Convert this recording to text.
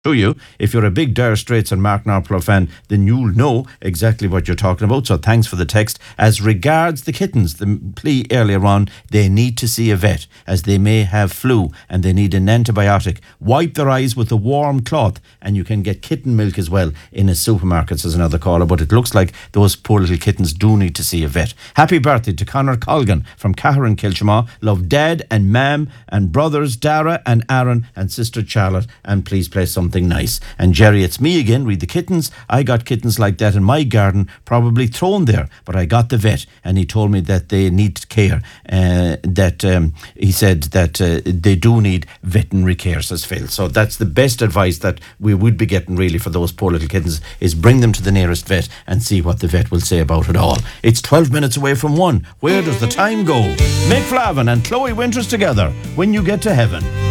to you. If you're a big Dire Straits and Mark Knopfler fan, then you'll know exactly what you're talking about. So thanks for the text. As regards the kittens, the plea earlier on, they need to see a vet as they may have flu and they need an antibiotic. Wipe their eyes with a warm cloth and you can get kitten milk as well in a supermarket, says another caller. But it looks like those poor little kittens do need to see a vet. Happy birthday to Conor Colgan from Caharan, Kilchamaw. Love Dad and Mam and brothers Dara and Aaron and sister Charlotte. And please play something nice. And Jerry, it's me again. Read the kittens. I got kittens like that in my garden, probably thrown there, but I got the vet and he told me that they need care. He said that they do need veterinary care, says Phil. So that's the best advice that we would be getting really for those poor little kittens, is bring them to the nearest vet and see what the vet will say about it all. It's 12 minutes away from 1. Where does the time go? Mick Flavin and Chloe Winters together, When You Get to Heaven.